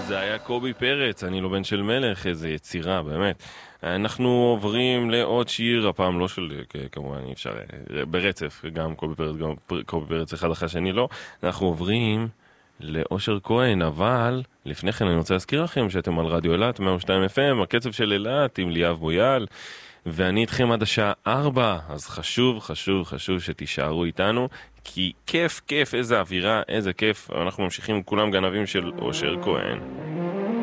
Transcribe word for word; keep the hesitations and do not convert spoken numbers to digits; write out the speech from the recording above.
זה היה קובי פרץ, אני לא בן של מלך, איזה יצירה, באמת. אנחנו עוברים לעוד שיר, הפעם לא של, כמובן, אי אפשר, ברצף, גם קובי פרץ, גם קובי פרץ אחד אחרי השני לא. אנחנו עוברים לאושר כהן, אבל לפני כן אני רוצה להזכיר לכם שאתם על רדיו אילת, מאה ושתיים אף אם, הקצב של אילת עם ליאב בויאל, ואני איתכם עד השעה ארבע, אז חשוב, חשוב, חשוב שתישארו איתנו, כי כיף, כיף, איזה אווירה, איזה כיף. אנחנו ממשיכים, כולם גנבים של אושר כהן.